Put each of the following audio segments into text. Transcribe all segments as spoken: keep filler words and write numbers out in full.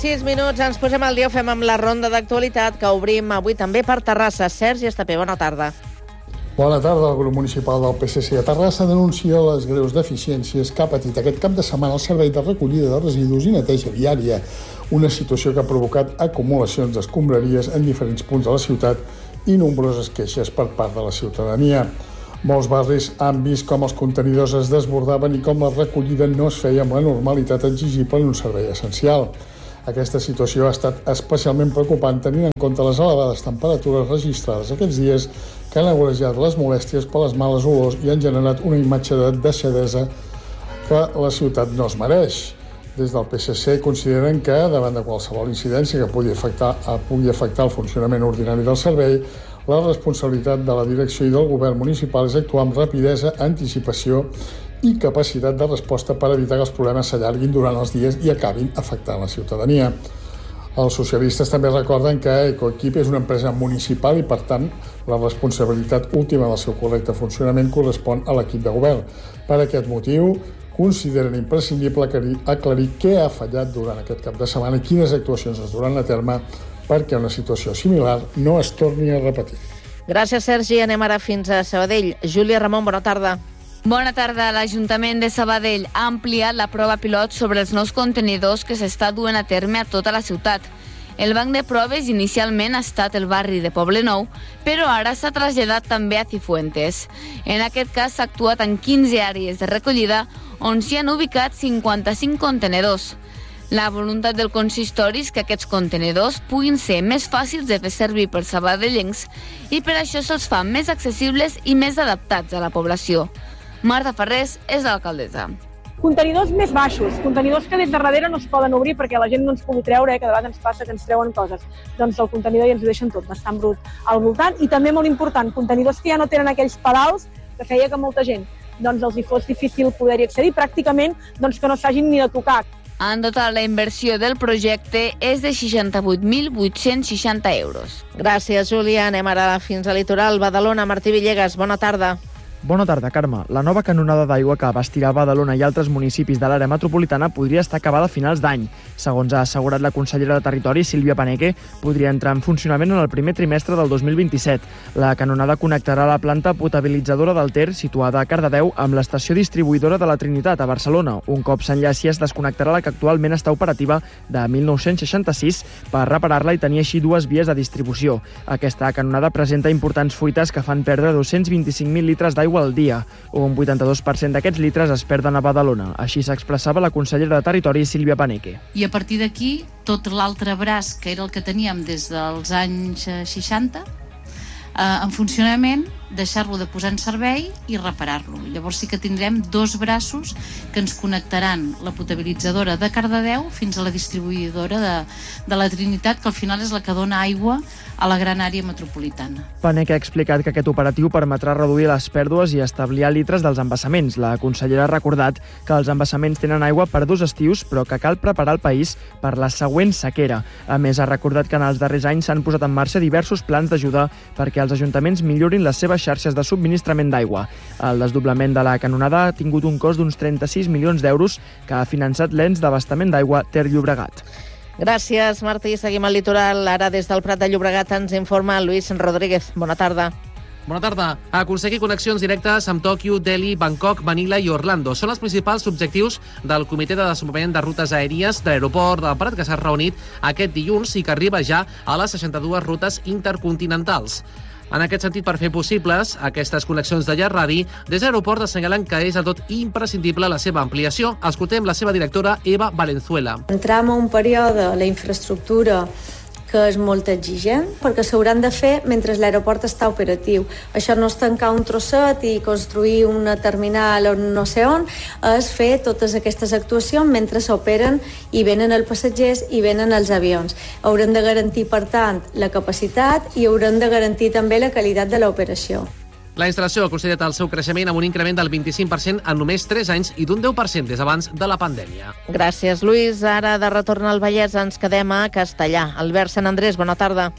sis minuts, ens posem al dia, ho fem amb la ronda d'actualitat que obrim avui també per Terrassa. Sergi Estapé, bona tarda. Bona tarda. El grup municipal del P S C a Terrassa denuncia les greus deficiències que ha patit aquest cap de setmana el servei de recollida de residus i neteja viària, una situació que ha provocat acumulacions d'escombraries en diferents punts de la ciutat i nombroses queixes per part de la ciutadania. Molts barris han vist com els contenidors es desbordaven i com la recollida no es feia amb la normalitat exigible en un servei essencial. Aquesta situació ha estat especialment preocupant tenint en compte les elevades temperatures registrades aquests dies que han agreujat les molèsties per les males olors i han generat una imatge de deixadesa que la ciutat no es mereix. Des del P S C consideren que, davant de qualsevol incidència que pugui afectar, pugui afectar el funcionament ordinari del servei, la responsabilitat de la direcció i del govern municipal és actuar amb rapidesa, anticipació i capacitat de resposta per evitar que els problemes s'allarguin durant els dies i acabin afectant la ciutadania. Els socialistes també recorden que Ecoequip és una empresa municipal i, per tant, la responsabilitat última del seu correcte funcionament correspon a l'equip de govern. Per aquest motiu, consideren imprescindible aclarir què ha fallat durant aquest cap de setmana i quines actuacions es duran a terme perquè una situació similar no es torni a repetir. Gràcies, Sergi. Anem ara fins a Sabadell. Júlia Ramon, bona tarda. Bona tarda. L'Ajuntament de Sabadell ha ampliat la prova pilot sobre els nous contenidors que s'està duent a terme a tota la ciutat. El banc de proves inicialment ha estat el barri de Poblenou, però ara s'ha traslladat també a Cifuentes. En aquest cas s'ha actuat en quinze àrees de recollida on s'hi han ubicat cinquanta-cinc contenidors. La voluntat del consistori és que aquests contenidors puguin ser més fàcils de fer servir per sabadellencs i per això se'ls fa més accessibles i més adaptats a la població. Marta Ferrés és l'alcaldessa. Contenidors més baixos, contenidors que des de darrere no es poden obrir perquè la gent no ens pugui treure, eh, que de vegades ens passa que ens treuen coses. Doncs el contenidor ja ens ho deixen tot bastant brut al voltant. I també molt important, contenidors que ja no tenen aquells pedals que feia que molta gent doncs els hi fos difícil poder-hi accedir, pràcticament doncs que no s'hagin ni de tocar. En total, la inversió del projecte és de seixanta-vuit mil vuit-cents seixanta euros. Gràcies, Júlia. Anem ara fins al litoral. Badalona, Martí Villegas, bona tarda. Bona tarda, Carme. La nova canonada d'aigua que abastirà Badalona i altres municipis de l'àrea metropolitana podria estar acabada a finals d'any. Segons ha assegurat la consellera de Territori, Sílvia Paneque, podria entrar en funcionament en el primer trimestre del dos mil vint-i-set. La canonada connectarà la planta potabilitzadora del Ter, situada a Cardedeu, amb l'estació distribuïdora de la Trinitat, a Barcelona. Un cop s'enllaci, es desconnectarà la que actualment està operativa de mil nou-cents seixanta-sis per reparar-la i tenir així dues vies de distribució. Aquesta canonada presenta importants fuites que fan perdre dos-cents vint-i-cinc mil litres d'aigua al dia. Un vuitanta-dos per cent d'aquests litres es perden a Badalona. Així s'expressava la consellera de Territori, Sílvia Paneque. I a partir d'aquí, tot l'altre braç, que era el que teníem des dels anys seixanta, eh, en funcionament, deixar-lo de posar en servei i reparar-lo. Llavors sí que tindrem dos braços que ens connectaran la potabilitzadora de Cardedeu fins a la distribuïdora de, de la Trinitat, que al final és la que dona aigua a la gran àrea metropolitana. Paneque ha explicat que aquest operatiu permetrà reduir les pèrdues i establir litres dels embassaments. La consellera ha recordat que els embassaments tenen aigua per dos estius, però que cal preparar el país per la següent sequera. A més, ha recordat que en els darrers anys s'han posat en marxa diversos plans d'ajuda perquè els ajuntaments millorin les seves xarxes de subministrament d'aigua. El desdoblament de la canonada ha tingut un cost d'uns trenta-sis milions d'euros que ha finançat l'ens d'abastament d'aigua Ter Llobregat. Gràcies, Martí. Seguim al litoral. Ara des del Prat de Llobregat ens informa Luis Rodríguez. Bona tarda. Bona tarda. Aconseguir connexions directes amb Tòquio, Delhi, Bangkok, Manila i Orlando són els principals objectius del Comitè de Desenvolupament de Rutes Aèries de l'Aeroport del Prat, que s'ha reunit aquest dilluns i que arriba ja a les seixanta-dues rutes intercontinentals. En aquest sentit, per fer possibles aquestes connexions de llarg radi, des de l'aeroport assenyalen que és del tot imprescindible la seva ampliació. Escoltem la seva directora, Eva Valenzuela. Entrem a un període, la infraestructura que és molt exigent, perquè s'hauran de fer mentre l'aeroport està operatiu. Això no és tancar un trosset i construir una terminal on no sé on, és fer totes aquestes actuacions mentre s'operen i venen els passatgers i venen els avions. Haurem de garantir, per tant, la capacitat i haurem de garantir també la qualitat de l'operació. La instal·lació ha considerat el seu creixement amb un increment del vint-i-cinc per cent en només tres anys i d'un deu per cent des d'abans de la pandèmia. Gràcies, Lluís. Ara, de retorn al Vallès, ens quedem a Castellà. Albert Sant Andrés, bona tarda.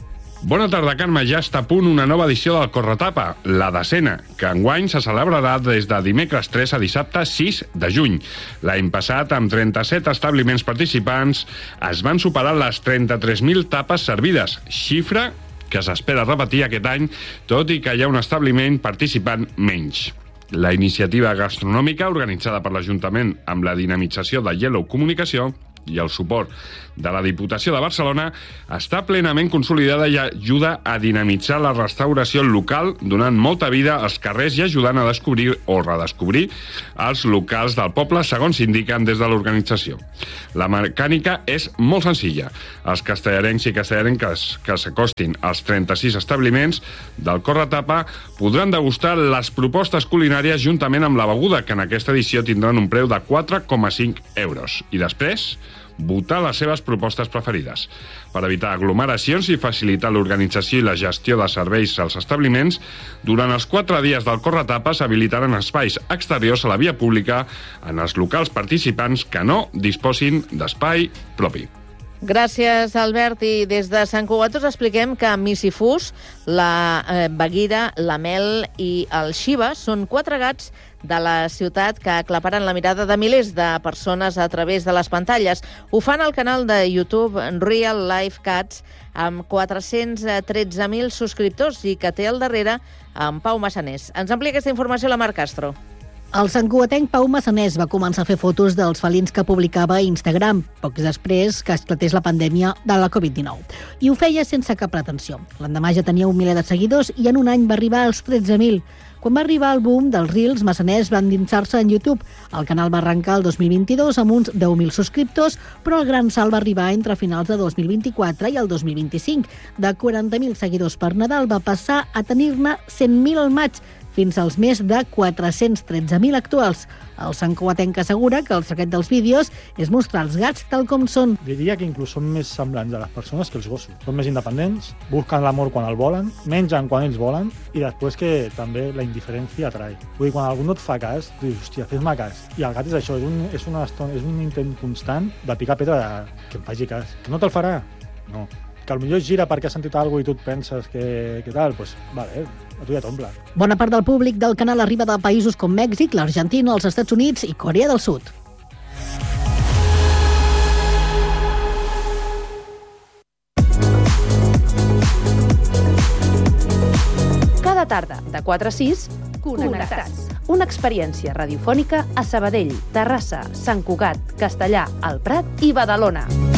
Bona tarda, Carme. Ja està a punt una nova edició del Corretapa, la decena, que enguany se celebrarà des de dimecres tres a dissabte sis de juny. L'any passat, amb trenta-set establiments participants, es van superar les trenta-tres mil tapes servides, xifra que s'espera repetir aquest any, tot i que hi ha un establiment participant menys. La iniciativa gastronòmica, organitzada per l'Ajuntament amb la dinamització de Yellow Comunicació i el suport de la Diputació de Barcelona, està plenament consolidada i ajuda a dinamitzar la restauració local, donant molta vida als carrers i ajudant a descobrir o redescobrir els locals del poble, segons indiquen des de l'organització. La mecànica és molt senzilla. Els castellarencs i castellarenques que s'acostin als trenta-sis establiments del Corretapa podran degustar les propostes culinàries juntament amb la beguda, que en aquesta edició tindran un preu de quatre coma cinc euros. I després, votar les seves propostes preferides. Per evitar aglomeracions i facilitar l'organització i la gestió de serveis als establiments, durant els quatre dies del Corretapa s'habilitaran espais exteriors a la via pública en els locals participants que no disposin d'espai propi. Gràcies, Albert. I des de Sant Cugat us expliquem que Missifús, la eh, Baguira, la Mel i el Xiva són quatre gats de la ciutat que aclaparen la mirada de milers de persones a través de les pantalles. Ho fan al canal de YouTube Real Life Cats, amb quatre-cents tretze mil subscriptors i que té al darrere en Pau Massanés. Ens amplia aquesta informació la Mar Castro. El santcugatenc Pau Massanés va començar a fer fotos dels felins que publicava a Instagram, pocs després que esclatés la pandèmia de la covid dinou. I ho feia sense cap pretensió. L'endemà ja tenia un miler de seguidors i en un any va arribar als tretze mil. Quan va arribar el boom dels Reels, Massanés va endinsar-se en YouTube. El canal va arrencar el dos mil vint-i-dos amb uns deu mil subscriptors, però el gran salt va arribar entre finals de dos mil vint-i-quatre i el dos mil vint-i-cinc. De quaranta mil seguidors per Nadal va passar a tenir-ne cent mil al maig, fins als més de quatre-cents tretze mil actuals. El santcugatenc assegura que el secret dels vídeos és mostrar els gats tal com són. Diria que inclús són més semblants a les persones que els gossos. Són més independents, busquen l'amor quan el volen, mengen quan ells volen i després que també la indiferència atrai. Vull dir, quan algú no et fa cas, dius, hòstia, fes-me cas. I el gat és això, és un, és una estona, és un intent constant de picar pedra de, que em faci cas. Que no te'l farà? No. Que potser gira perquè has sentit alguna cosa i tu et penses que, que tal, doncs, vale, a tu ja t'omple. Bona part del públic del canal arriba de països com Mèxic, l'Argentina, els Estats Units i Corea del Sud. Cada tarda, de quatre a sis, Connectats. Una experiència radiofònica a Sabadell, Terrassa, Sant Cugat, Castellà, el Prat i Badalona.